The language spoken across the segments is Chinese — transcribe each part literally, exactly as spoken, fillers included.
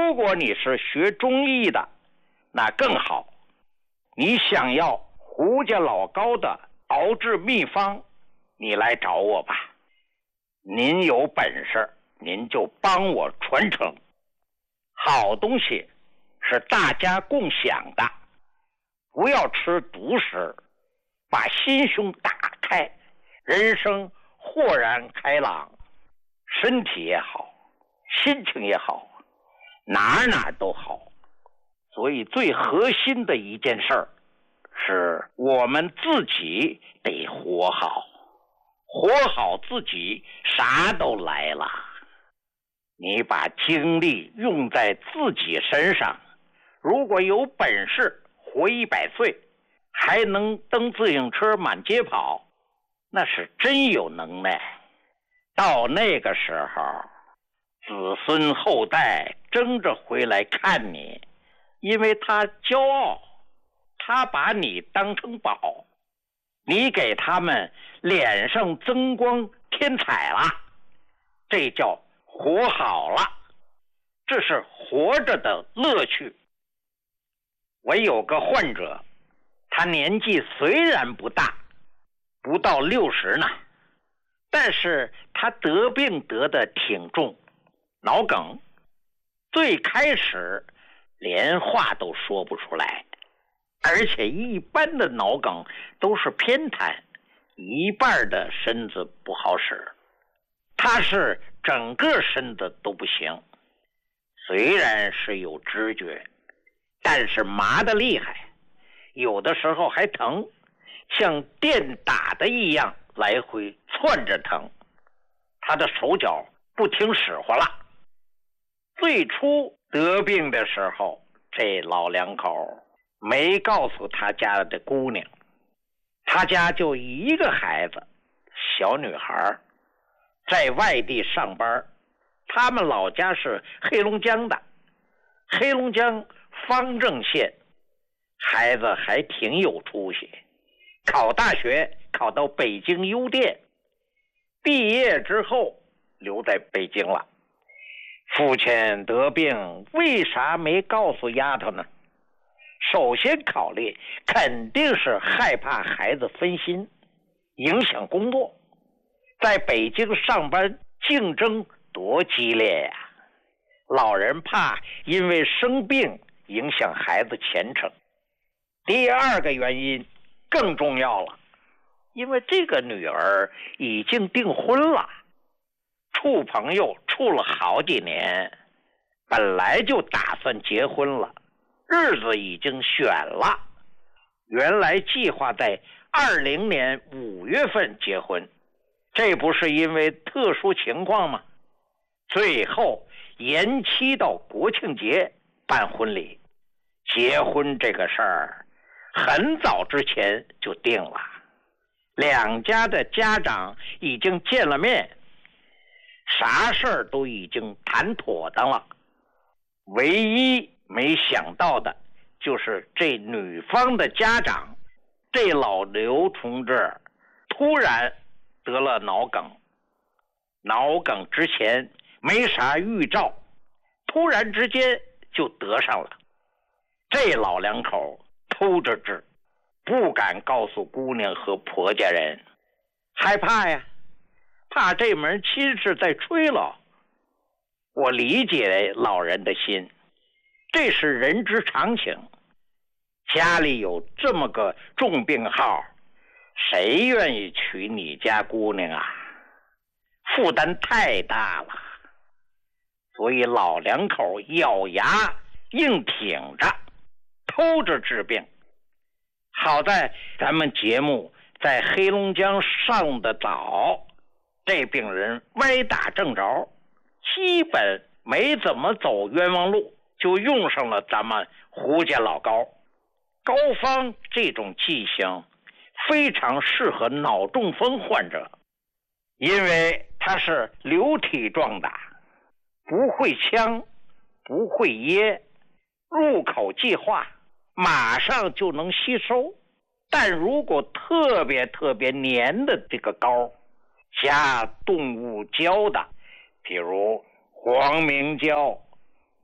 如果你是学中医的，那更好。你想要胡家老高的熬制秘方，你来找我吧。您有本事，您就帮我传承。好东西是大家共享的，不要吃独食，把心胸打开，人生豁然开朗，身体也好，心情也好，哪哪都好。所以最核心的一件事儿，是我们自己得活好，活好自己，啥都来了。你把精力用在自己身上，如果有本事活一百岁，还能蹬自行车满街跑，那是真有能耐。到那个时候，子孙后代争着回来看你，因为他骄傲，他把你当成宝，你给他们脸上增光添彩了，这叫活好了，这是活着的乐趣。我有个患者，他年纪虽然不大，不到六十呢，但是他得病得的挺重，脑梗，最开始连话都说不出来，而且一般的脑梗都是偏瘫，一半的身子不好使，他是整个身子都不行。虽然是有知觉，但是麻得厉害，有的时候还疼，像电打的一样来回窜着疼，他的手脚不听使唤了。最初得病的时候，这老两口没告诉他家的姑娘，他家就一个孩子，小女孩，在外地上班。他们老家是黑龙江的，黑龙江方正县，孩子还挺有出息，考大学考到北京邮电，毕业之后留在北京了。父亲得病，为啥没告诉丫头呢？首先考虑肯定是害怕孩子分心，影响工作。在北京上班竞争多激烈呀！老人怕因为生病影响孩子前程。第二个原因更重要了，因为这个女儿已经订婚了，处朋友处了好几年，本来就打算结婚了，日子已经选了，原来计划在二零年五月份结婚，这不是因为特殊情况吗？最后延期到国庆节办婚礼。结婚这个事儿很早之前就定了，两家的家长已经见了面，啥事儿都已经谈妥当了。唯一没想到的就是这女方的家长，这老刘同志突然得了脑梗，脑梗之前没啥预兆，突然之间就得上了。这老两口偷着治，不敢告诉姑娘和婆家人，害怕呀，怕这门亲事再吹了。我理解老人的心，这是人之常情。家里有这么个重病号，谁愿意娶你家姑娘啊？负担太大了。所以老两口咬牙硬挺着，偷着治病。好在咱们节目在黑龙江上的早，这病人歪打正着，基本没怎么走冤枉路，就用上了咱们胡家老高。高方这种剂型非常适合脑中风患者，因为它是流体状的，不会呛，不会噎，入口即化，马上就能吸收。但如果特别特别黏的这个膏，加动物胶的，比如黄明胶、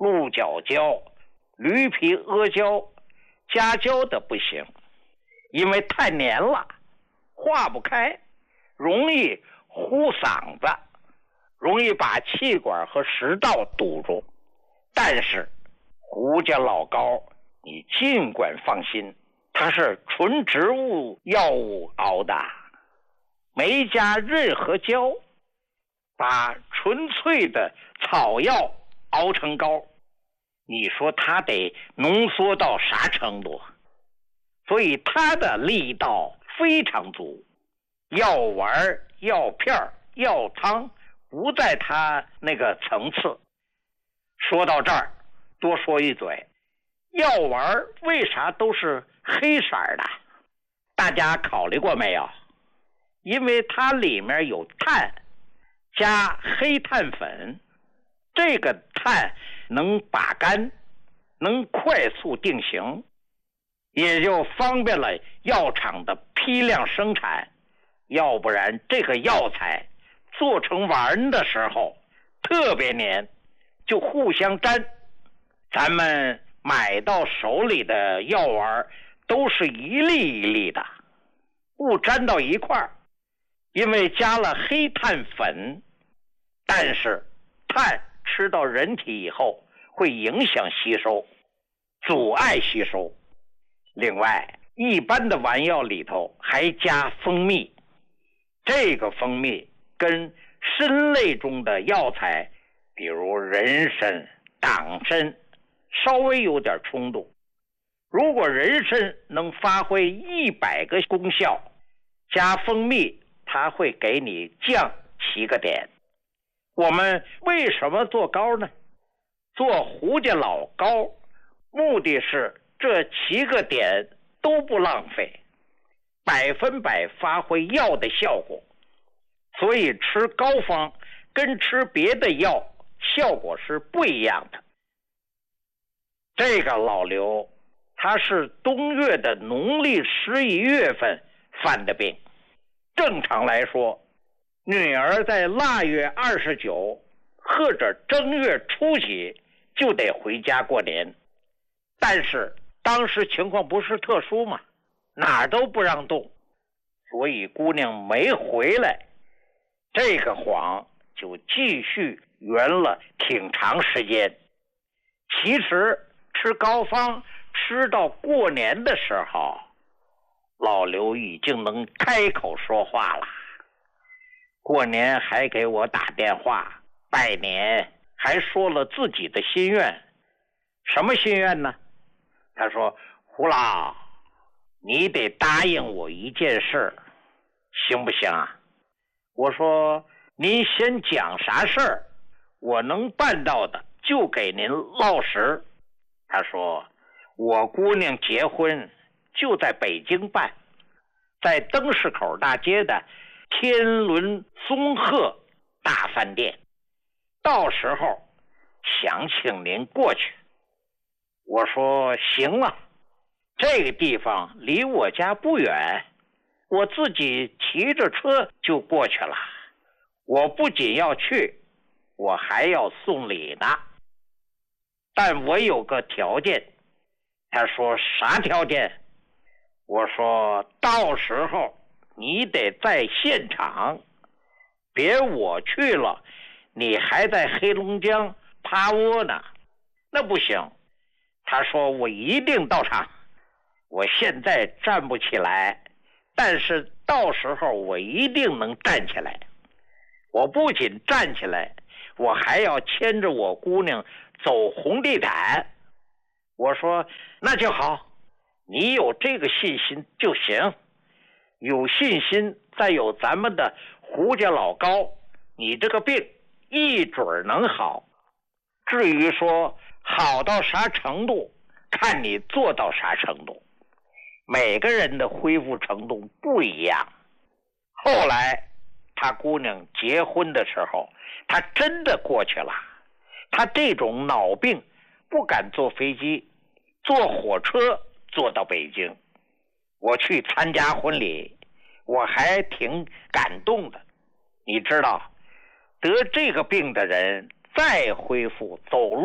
鹿角胶、驴皮阿胶、夹胶的不行，因为太黏了，化不开，容易糊嗓子，容易把气管和食道堵住。但是胡家老膏你尽管放心，它是纯植物药物熬的，没加任何胶，把纯粹的草药熬成膏，你说它得浓缩到啥程度？所以它的力道非常足，药丸、药片、药汤不在它那个层次。说到这儿，多说一嘴，药丸为啥都是黑色的？大家考虑过没有？因为它里面有碳，加黑碳粉，这个碳能把干，能快速定型，也就方便了药厂的批量生产。要不然这个药材做成丸的时候特别黏，就互相粘。咱们买到手里的药丸都是一粒一粒的，不粘到一块儿，因为加了黑碳粉。但是碳吃到人体以后会影响吸收，阻碍吸收。另外，一般的丸药里头还加蜂蜜，这个蜂蜜跟参类中的药材，比如人参、党参，稍微有点冲突。如果人参能发挥一百个功效，加蜂蜜它会给你降七个点。我们为什么做膏呢？做胡家老膏，目的是这七个点都不浪费，百分百发挥药的效果。所以吃膏方跟吃别的药效果是不一样的。这个老刘他是冬月的农历十一月份犯的病，正常来说女儿在腊月二十九或者正月初几就得回家过年，但是当时情况不是特殊嘛，哪儿都不让动，所以姑娘没回来，这个谎就继续圆了挺长时间。其实吃膏方吃到过年的时候，老刘已经能开口说话了。过年还给我打电话拜年，还说了自己的心愿。什么心愿呢？他说，胡老，你得答应我一件事，行不行啊？我说，您先讲啥事儿，我能办到的就给您落实。他说，我姑娘结婚就在北京办，在灯市口大街的天伦松鹤大饭店，到时候想请您过去。我说行啊，这个地方离我家不远，我自己骑着车就过去了。我不仅要去，我还要送礼呢。但我有个条件。他说啥条件？我说到时候你得在现场，别我去了你还在黑龙江趴窝呢，那不行。他说我一定到场，我现在站不起来，但是到时候我一定能站起来。我不仅站起来，我还要牵着我姑娘走红地毯。我说那就好，你有这个信心就行，有信心再有咱们的胡家老膏，你这个病一准能好。至于说好到啥程度，看你做到啥程度，每个人的恢复程度不一样。后来他姑娘结婚的时候，他真的过去了。他这种脑病不敢坐飞机，坐火车坐到北京。我去参加婚礼，我还挺感动的。你知道，得这个病的人再恢复走路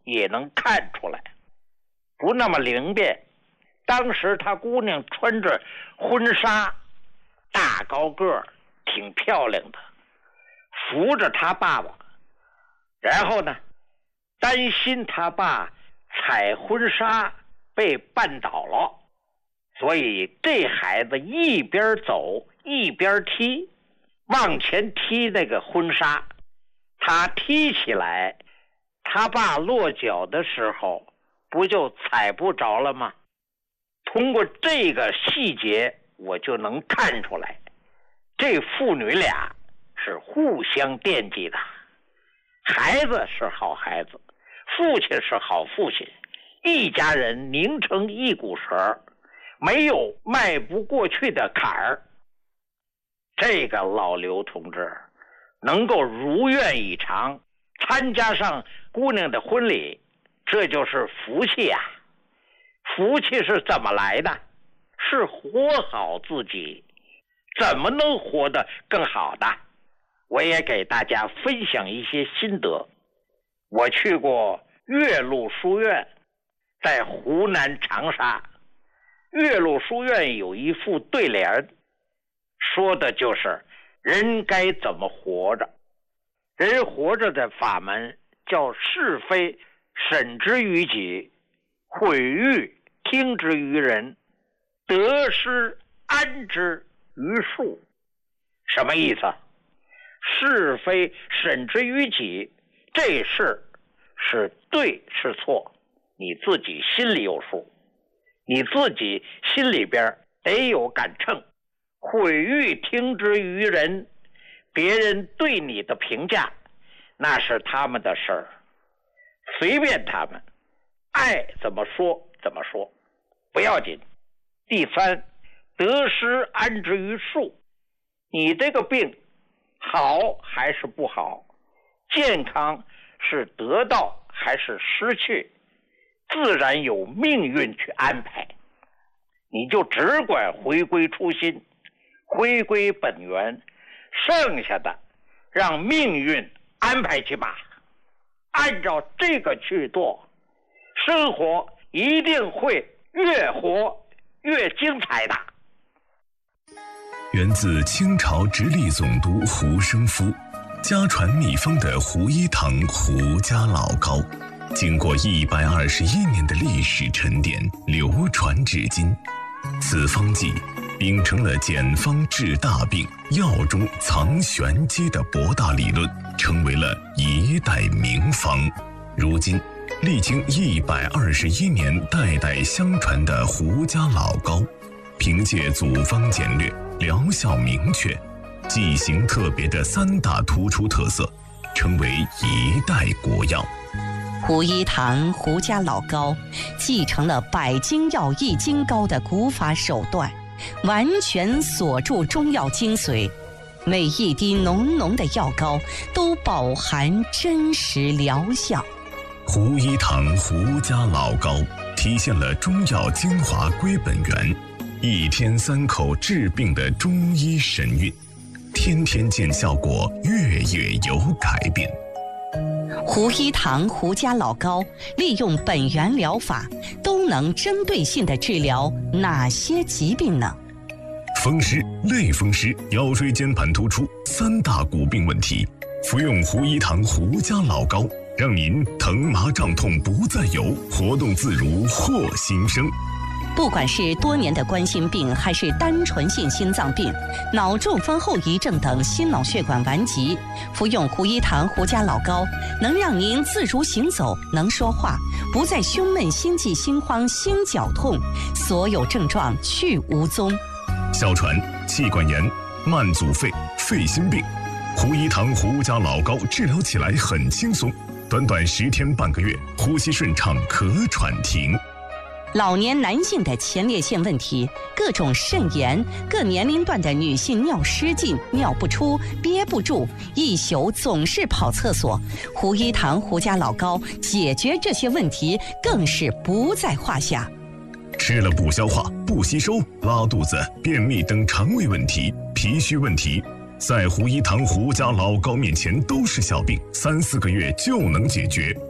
也能看出来，不那么灵便。当时他姑娘穿着婚纱，大高个儿，挺漂亮的，扶着他爸爸，然后呢，担心他爸踩婚纱被绊倒了，所以这孩子一边走一边踢，往前踢那个婚纱，他踢起来，他爸落脚的时候不就踩不着了吗？通过这个细节，我就能看出来，这父女俩是互相惦记的。孩子是好孩子，父亲是好父亲，一家人拧成一股绳，没有迈不过去的坎儿。这个老刘同志能够如愿以偿参加上姑娘的婚礼，这就是福气啊！福气是怎么来的？是活好自己，怎么能活得更好的？我也给大家分享一些心得。我去过岳麓书院，在湖南长沙。岳麓书院有一副对联，说的就是人该怎么活着。人活着的法门叫是非审之于己，毁誉听之于人，得失安之于数。什么意思？是非审之于己，这事是对是错，你自己心里有数，你自己心里边得有杆秤。毁誉听之于人，别人对你的评价那是他们的事儿，随便他们爱怎么说怎么说，不要紧。第三，得失安之于数，你这个病好还是不好，健康是得到还是失去，自然有命运去安排，你就只管回归初心，回归本源，剩下的让命运安排去吧。按照这个去做，生活一定会越活越精彩的。 源自清朝直隶总督胡生夫，家传秘方的胡一堂胡家老膏，经过一百二十一年的历史沉淀，流传至今。此方剂秉承了简方治大病、药中藏玄机的博大理论，成为了一代名方。如今历经一百二十一年代代相传的胡家老膏，凭借组方简略、疗效明确、剂型特别的三大突出特色，成为一代国药。 胡一堂胡家老膏继承了百金药易筋膏的古法手段，完全锁住中药精髓，每一滴浓浓的药膏都饱含真实疗效。 胡一堂胡家老膏体现了中药精华归本源，一天三口治病的中医神韵，天天见效果，月月有改变。 胡一堂胡家老膏利用本源疗法，都能针对性地治疗哪些疾病呢？ 风湿、类风湿、腰椎间盘突出三大骨病问题，服用胡一堂胡家老膏，让您疼麻胀痛不再有，活动自如获新生。 不管是多年的冠心病，还是单纯性心脏病、脑中风后遗症等心脑血管顽疾，服用胡一堂胡家老膏，能让您自如行走，能说话，不再胸闷、心悸、心慌、心绞痛，所有症状去无踪。 哮喘、气管炎、慢阻肺、肺心病，胡一堂胡家老膏治疗起来很轻松，短短十天半个月，呼吸顺畅，咳喘停。 老年男性的前列腺问题，各种肾炎，各年龄段的女性尿失禁、尿不出、憋不住，一宿总是跑厕所，胡一堂胡家老膏解决这些问题更是不在话下。 吃了不消化、不吸收、拉肚子、便秘等肠胃问题、脾虚问题，在胡一堂胡家老膏面前都是小病，三四个月就能解决。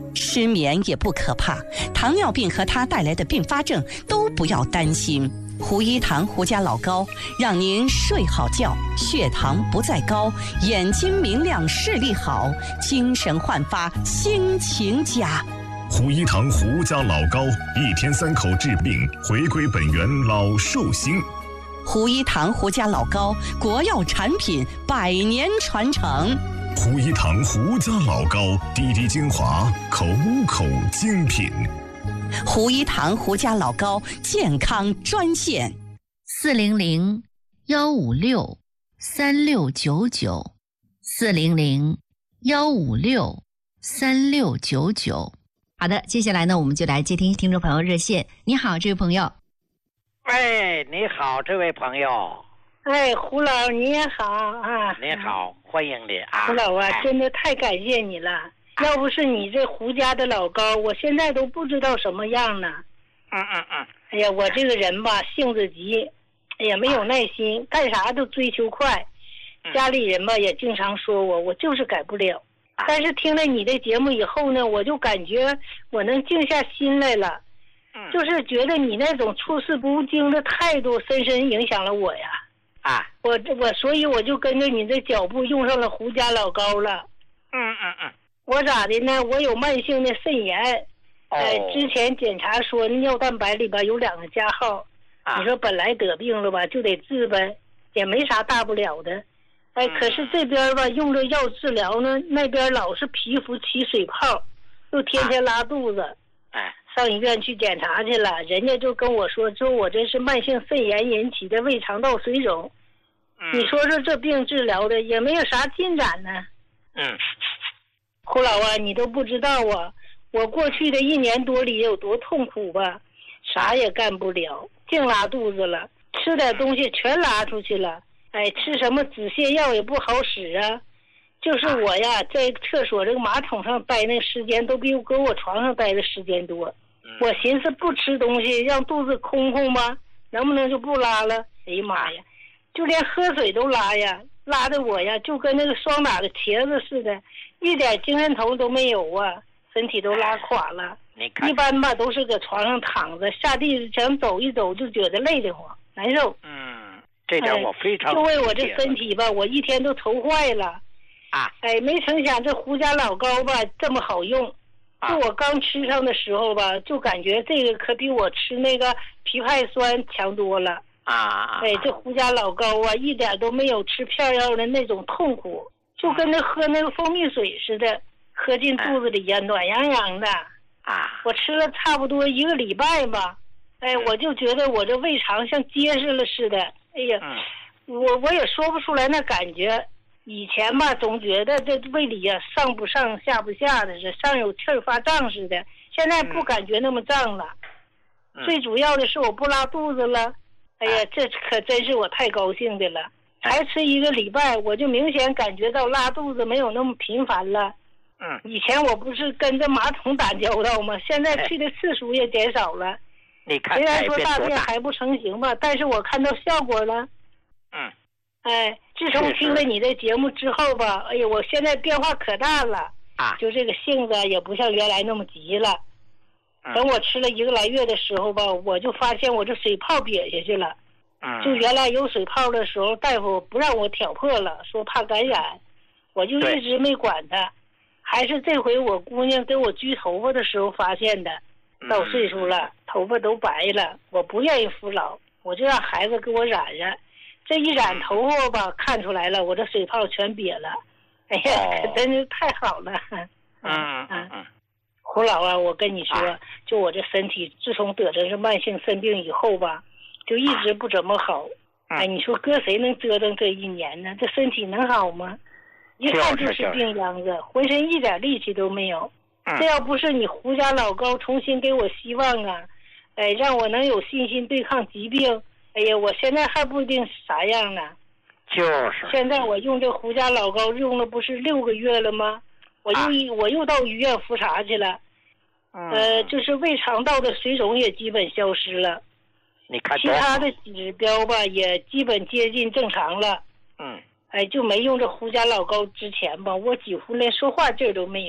失眠也不可怕，糖尿病和它带来的并发症都不要担心。胡一堂胡家老高让您睡好觉，血糖不再高，眼睛明亮，视力好，精神焕发，心情佳。 胡一堂胡家老高，一天三口治病，回归本源老寿星。 胡一堂胡家老高，国药产品，百年传承。 胡一堂胡家老高，滴滴精华，口口精品。 胡一堂胡家老高健康专线： 四零零幺五六三六九九，四零零幺五六三六九九。好的，接下来呢，我们就来接听听众朋友热线。你好，这位朋友。 哎，你好，这位朋友。 哎，胡老你也好啊！ 你好，欢迎你啊！ 胡老啊， 哎、 真的太感谢你了。要不是你这胡家的老高，我现在都不知道什么样呢。 嗯嗯嗯。 哎呀，我这个人吧，性子急，哎呀，没有耐心，干啥都追求快。家里人吧也经常说我，我就是改不了。但是听了你的节目以后呢，我就感觉我能静下心来了。嗯。就是觉得你那种处事不惊的态度，深深影响了我呀。 啊。 我我所以我就跟着你的脚步，用上了胡家老高了。 嗯嗯嗯。 我咋的呢？我有慢性的肾炎，哎、 哦， 之前检查说尿蛋白里边有两个加号，啊、你说本来得病了吧，就得治呗，也没啥大不了的。哎，嗯、可是这边吧用着药治疗呢，那边老是皮肤起水泡，又天天拉肚子。 哎、啊， 上医院去检查去了，人家就跟我说，说我这是慢性肾炎引起的胃肠道水肿。嗯、你说说这病治疗的也没有啥进展呢。 嗯。 胡老啊，你都不知道啊，我过去的一年多里有多痛苦吧，啥也干不了，净拉肚子了，吃点东西全拉出去了，哎，吃什么止泻药也不好使啊。就是我呀，在厕所这个马桶上待那时间都比我搁我床上待的时间多。我寻思不吃东西，让肚子空空吧，能不能就不拉了？哎呀妈呀，就连喝水都拉呀，拉的我呀就跟那个霜打的茄子似的。一点精神头都没有啊，身体都拉垮了。 你看， 一般吧都是搁床上躺着，下地想走一走就觉得累得慌，难受。 嗯，这点我非常、 哎、就为我这身体吧，我一天都愁坏了。 啊， 哎，没成想这胡家老高吧这么好用。就我刚吃上的时候吧，就感觉这个可比我吃那个枇杷酸强多了。 啊， 哎，这胡家老高啊，一点都没有吃片药的那种痛苦。就跟那喝那个蜂蜜水似的，喝进肚子里呀，暖洋洋的。 啊！ 我吃了差不多一个礼拜吧，哎，我就觉得我这胃肠像结实了似的。哎呀，我我也说不出来那感觉。以前吧，总觉得这胃里呀上不上下不下的，是上有气儿发胀似的。现在不感觉那么胀了。最主要的是我不拉肚子了。哎呀，这可真是我太高兴的了。才吃一个礼拜，我就明显感觉到拉肚子没有那么频繁了。 嗯， 以前我不是跟着马桶打交道吗？现在去的次数也减少了。 你看， 虽然说大便还不成形吧，但是我看到效果了。 嗯， 哎，自从听了你的节目之后吧，哎呀，我现在变化可大了。 啊， 就这个性子也不像原来那么急了。 嗯、 等我吃了一个来月的时候吧，我就发现我这水泡瘪下去了。 嗯， 就原来有水泡的时候，大夫不让我挑破了，说怕感染，我就一直没管它。还是这回我姑娘给我焗头发的时候发现的。到岁数了，嗯、头发都白了，我不愿意服老，我就让孩子给我染染。这一染头发吧，看出来了，我这水泡全瘪了。哎呀， 哦、 可真是太好了。 嗯嗯嗯。 胡老啊，我跟你说，啊、就我这身体，自从得这是慢性肾病以后吧。就一直不怎么好，哎，你说搁谁能折腾这一年呢？这身体能好吗？一看就是病秧子，浑身一点力气都没有。这要不是你胡家老高重新给我希望啊，哎，让我能有信心对抗疾病，哎呀，我现在还不一定啥样呢。 就是。 现在我用这胡家老高用了不是六个月了吗？我又一、啊、我又到医院复查去了， 嗯、 呃，就是胃肠道的水肿也基本消失了。 你看， 其他的指标吧也基本接近正常了。 嗯， 哎，就没用这胡家老高之前吧，我几乎连说话劲儿都没有。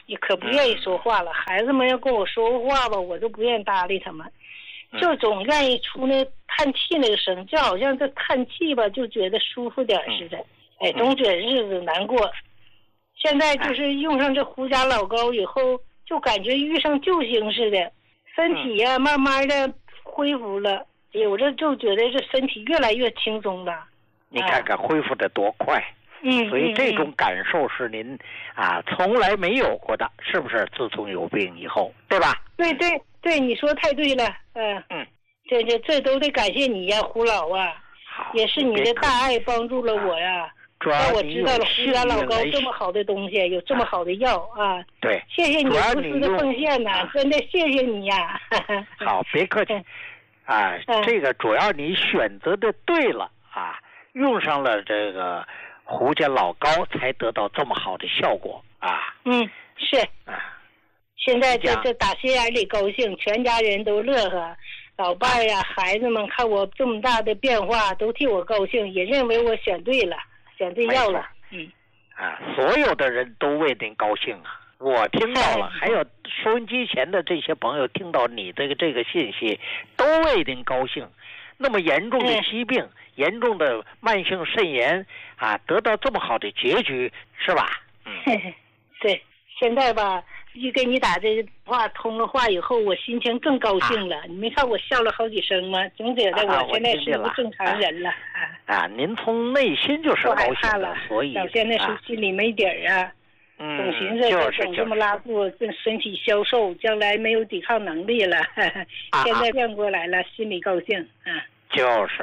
也可不愿意说话了。孩子们要跟我说话吧，我都不愿意搭理他们，就总愿意出那叹气那个声，就好像这叹气吧，就觉得舒服点似的。哎，总觉得日子难过。现在就是用上这胡家老高以后，就感觉遇上救星似的，身体呀、啊、慢慢的恢复了。哎，我这就觉得这身体越来越轻松了。 你看看恢复的多快！ 嗯， 所以这种感受是您啊从来没有过的，是不是？自从有病以后，对吧？ 对对对，你说太对了。嗯嗯，这这这都得感谢你呀，胡老啊，也是你的大爱帮助了我呀。让我知道了胡家老高这么好的东西，有这么好的药啊！ 对， 谢谢你无私的奉献呐、啊，真的谢谢你呀！ 好，别客气啊，这个主要你选择的对了啊，用上了这个胡家老高，才得到这么好的效果啊！ 嗯，是啊，现在这这打心眼里高兴，全家人都乐呵。老伴儿呀，孩子们看我这么大的变化，都替我高兴，也认为我选对了。选对药了，嗯， 啊，所有的人都为您高兴啊！我听到了，还有收音机前的这些朋友听到你这个这个信息，都为您高兴。那么严重的疾病、嗯、严重的慢性肾炎啊，得到这么好的结局，是吧？嗯， 对，现在吧，一跟你打这话通了话以后，我心情更高兴了。啊、你没看我笑了好几声吗？总觉得我现在是个正常人了。啊啊，您从内心就是高兴的，所以早先那时候心里没底儿啊， 嗯， 总寻思总这么拉肚，这身体消瘦，将来没有抵抗能力了。 啊、 现在变过来了，心里高兴啊。 就是，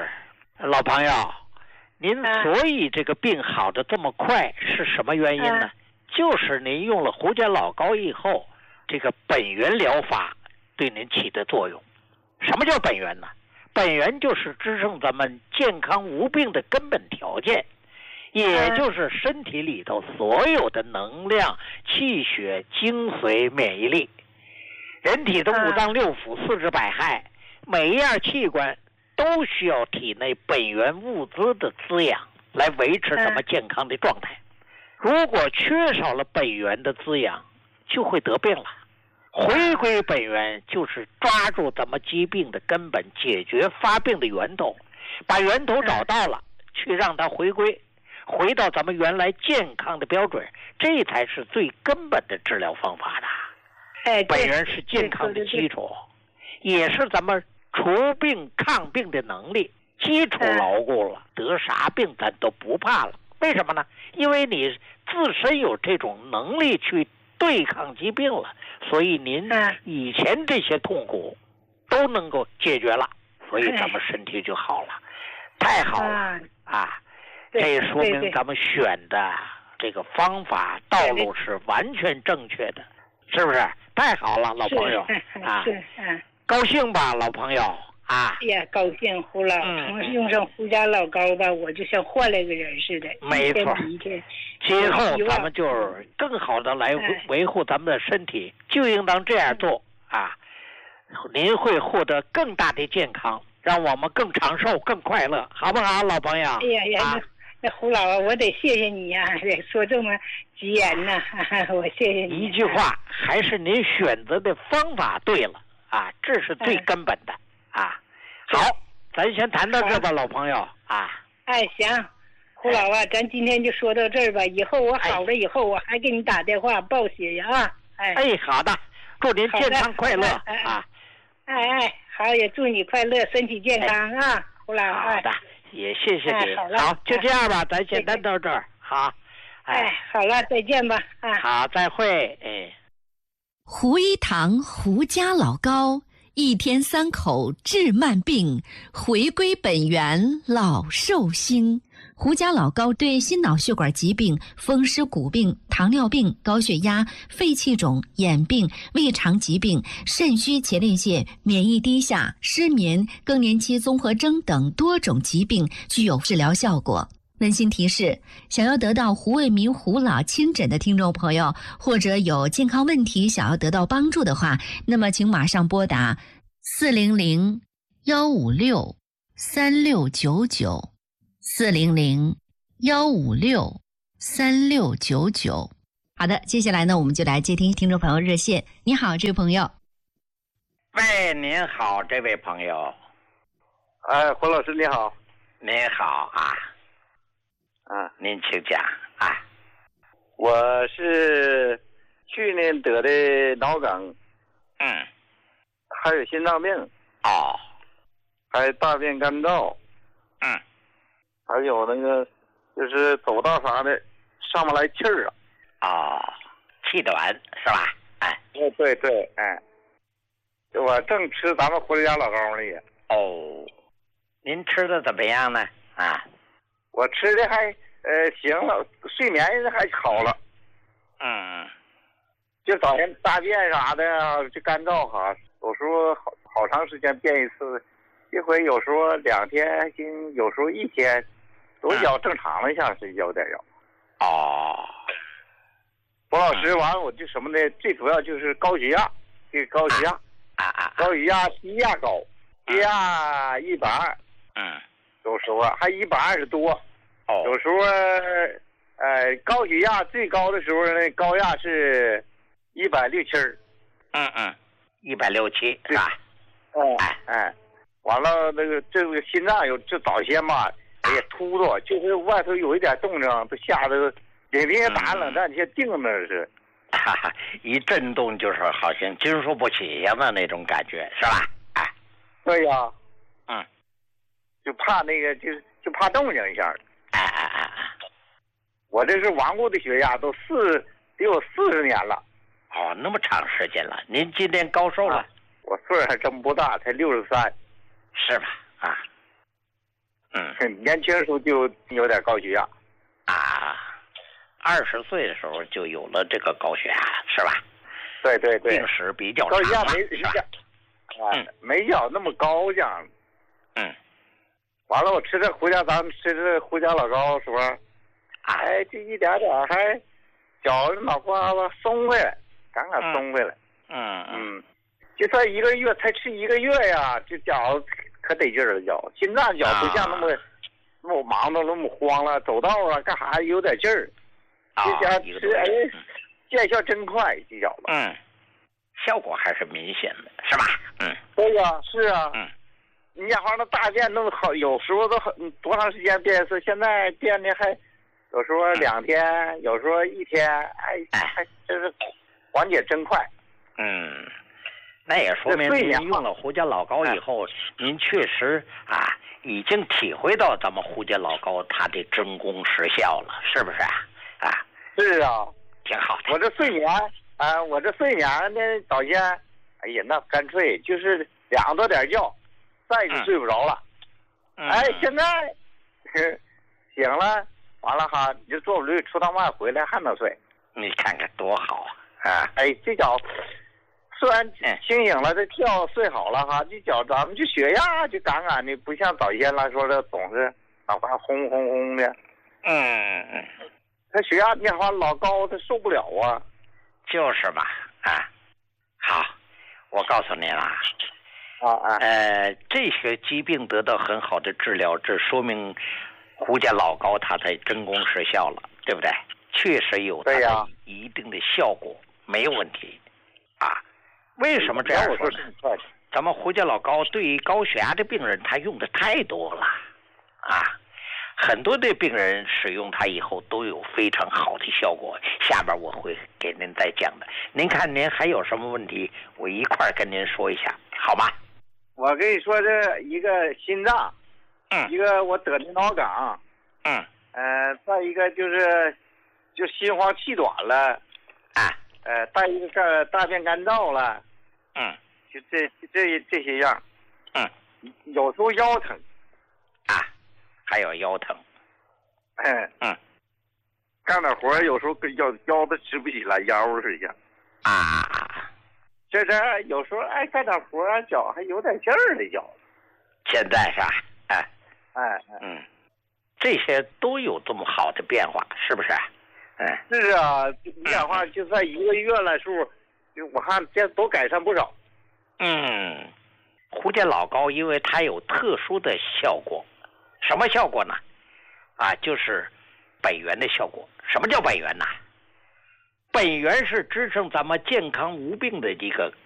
老朋友，您所以这个病好的这么快，是什么原因呢？啊、就是您用了胡家老高以后，这个本源疗法对您起的作用。什么叫本源呢？本源就是支撑咱们健康无病的根本条件，也就是身体里头所有的能量、气血、精髓、免疫力。人体的五脏六腑、四肢百骸，每一样器官都需要体内本源物资的滋养，来维持咱们健康的状态。如果缺少了本源的滋养，就会得病了。回归本源就是抓住咱们疾病的根本，解决发病的源头，把源头找到了，去让它回归，回到咱们原来健康的标准，这才是最根本的治疗方法的。 哎， 本源是健康的基础，也是咱们除病抗病的能力。基础牢固了，得啥病咱都不怕了。为什么呢？因为你自身有这种能力去对抗疾病了，所以您以前这些痛苦都能够解决了，所以咱们身体就好了。太好了啊！这也说明咱们选的这个方法道路是完全正确的，是不是？太好了，老朋友啊！高兴吧，老朋友啊！ 哎呀，高兴！胡老，从用上胡家老高吧，我就像换了个人似的。 没错，今后咱们就是更好的来维护咱们的身体，就应当这样做啊！您会获得更大的健康，让我们更长寿、更快乐，好不好，老朋友？ 哎呀呀，那那胡老啊，我得谢谢你呀、啊，说这么吉言呢、啊，我谢谢你。 一句话，还是您选择的方法对了啊，这是最根本的。啊，好，咱先谈到这吧，老朋友啊。 哎，行，胡老啊，咱今天就说到这儿吧。以后我好了以后，我还给你打电话报喜呀啊。哎， 哎，好的，祝您健康快乐啊。 哎哎，好，也祝你快乐，身体健康啊，胡老。 好的，也谢谢你。好，就这样吧，咱先谈到这儿。好， 哎，好了，再见吧。啊， 好，再会。哎， 胡一堂胡家老高。一天三口治慢病，回归本源老寿星。胡家老高对心脑血管疾病、风湿骨病、糖尿病、高血压、肺气肿、眼病、胃肠疾病、肾虚前列腺、免疫低下、失眠、更年期综合征等多种疾病具有治疗效果。温馨提示：想要得到胡卫民胡老亲诊的听众朋友，或者有健康问题想要得到帮助的话，那么请马上拨打四零零幺五六三六九九四零零幺五六三六九九。 好的，接下来呢，我们就来接听听众朋友热线。你好，这位朋友。 喂，您好，这位朋友。 哎，胡老师你好。 您好啊。 啊， 您请讲啊。 我是去年得的脑梗， 嗯， 还有心脏病， 哦， 还有大便干燥， 嗯， 还有那个就是走道啥的上不来气儿啊。 哦，气短是吧？哎， 对对对，哎，我正吃咱们胡家老高呢也。 哦，您吃的怎么样呢？啊， 我吃的还呃行了，睡眠还好了。 嗯， 就早晨大便啥的就干燥哈，有时候好好长时间便一次，一回有时候两天行，有时候一天，都要正常了，像是有点要。 哦。 胡老师，完了我就什么呢？最主要就是高血压，这个高血压， 啊啊， 高血压低压高，低压一百二， 嗯， 有时候还一百二十多， 哦， 有时候呃高血压最高的时候呢，高压是一百六七， 嗯嗯，一百六七是吧？ 哦，哎哎，完了那个这个心脏有这早先吧，哎呀突突，就是外头有一点动静，都吓得。顶天打冷战，就定那是， 哈哈，一震动就是好像经受不起呀嘛那种感觉，是吧？哎， 对呀， 嗯， 就怕那个，就就怕动静一下。 哎哎哎哎， 我这是顽固的血压，都四得有四十年了。 哦，那么长时间了，您今年高寿了？ 啊、我岁数还真不大，才六十三。 是吧？啊，嗯， 年轻时候就有点高血压。 啊。二十岁的时候就有了这个高血压，是吧？ 对对对， 病史比较长，高血压没是吧？ 啊，嗯、没要那么高这样。 嗯。 完了，我吃这胡家，咱们吃这胡家老高时候， 啊、 哎，这一点点还脚脑瓜子松回来，刚刚松回来。 嗯嗯。就算一个月才吃一个月呀，这脚可得劲儿了，脚心脏脚不像那么、啊、那么忙的那么慌了，走道啊干啥有点劲儿。这家吃哎，见效真快，这小子。 嗯，效果还是明显的，是吧？嗯， 对呀，是啊。 嗯， 你家伙那大便弄好，有时候都很多长时间便一次，现在便的还有时候两天，嗯、有时候一天，哎，还真是缓解真快。 嗯，那也说明您用了胡家老高以后，您确实啊已经体会到咱们胡家老高它的真功实效了，是不是啊？啊， 是啊， 挺好的。 我这睡眠啊，我这睡眠呢，早先，哎呀，那干脆就是两多点觉，再就睡不着了。 嗯、 哎，现在醒了，完了哈，你就坐不对，出趟外回来还能睡。 你看看多好啊！啊， 哎，这脚虽然清醒了，这觉睡好了哈，这脚咱们这血压就杠杠的，不像早先来说的总是脑瓜轰轰轰的。 嗯嗯。 他血压变化老高，他受不了啊。 就是嘛，啊，好，我告诉您啦， 啊啊， 呃，这些疾病得到很好的治疗，这说明胡家老高他才真功实效了，对不对？确实有它的一定的效果，没有问题，啊，为什么这样说呢？咱们胡家老高对于高血压的病人，他用的太多了，啊。很多的病人使用它以后都有非常好的效果，下边我会给您再讲的。您看您还有什么问题，我一块跟您说一下，好吗？ 我跟你说，这一个心脏， 嗯， 一个我得的脑梗， 嗯， 呃，再一个就是就心慌气短了， 啊， 呃，再一个大便干燥了， 嗯， 就这这这些样， 嗯， 有时候腰疼， 啊。还有腰疼， 哎， 嗯， 干点活有时候跟腰腰都直不起来，腰是一样。 啊， 这这有时候哎干点活脚还有点劲儿的脚。 现在是吧？哎， 哎， 嗯，这些都有这么好的变化，是不是？哎， 是啊，你讲话就算一个月来数，就我看这都改善不少。 嗯，胡家老高因为它有特殊的效果。什么效果呢？啊，就是本源的效果。什么叫本源呢？ 本源是支撑咱们健康无病的一个